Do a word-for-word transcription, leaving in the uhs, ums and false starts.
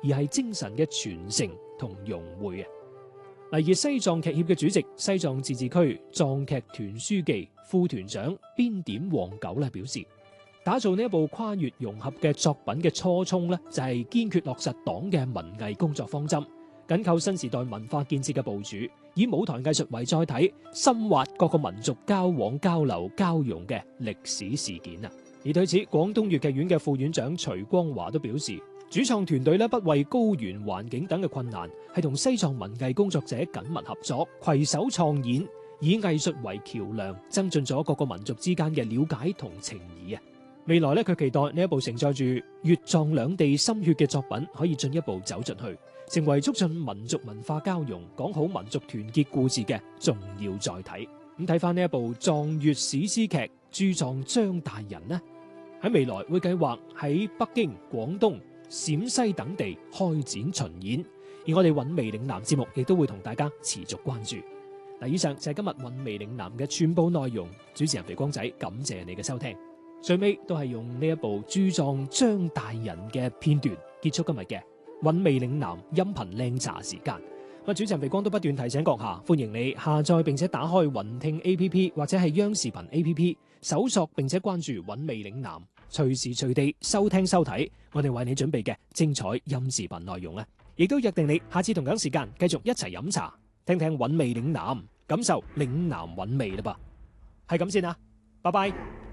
而係精神嘅傳承同融匯啊！而西藏劇協嘅主席、西藏自治區藏劇團書記、副團長邊點黃九咧表示，打造呢一部跨越融合嘅作品嘅初衷咧，就係堅決落實黨嘅文藝工作方針，緊扣新時代文化建設嘅部署，以舞台藝術為載體，深挖各個民族交往交流交融嘅歷史事件啊！而對此，廣東粵劇院嘅副院長徐光華都表示，主創團隊咧不畏高原環境等嘅困難，係同西藏文藝工作者緊密合作，攜手創演，以藝術為橋梁，增進咗各個民族之間嘅了解同情誼啊！未來咧，佢期待呢一部承載住粵藏兩地心血嘅作品，可以進一步走進去，成為促進民族文化交融、講好民族團結故事嘅重要載體。咁睇翻呢一部藏粵史詩劇《駐藏張大人》呢，喺未來會計劃喺北京、廣東、陝西等地開展巡演，而我哋韻味嶺南節目亦都會同大家持續關注。嗱，以上就係今日韻味嶺南嘅全部內容。主持人肥光仔，感謝你嘅收聽。最尾都係用呢一部駐藏張大人嘅片段結束今日嘅韻味嶺南音頻靚茶時間。咁主持人肥光都不斷提醒閣下，歡迎你下載並且打開雲聽 A P P 或者係央視頻 A P P， 搜索並且關注韻味嶺南，隨時隨地收聽收睇我哋為你準備嘅精彩音視頻內容啊！亦都約定你下次同樣時間繼續一齊飲茶，聽聽韻味嶺南，感受嶺南韻味啦噃。係咁先啦，拜拜。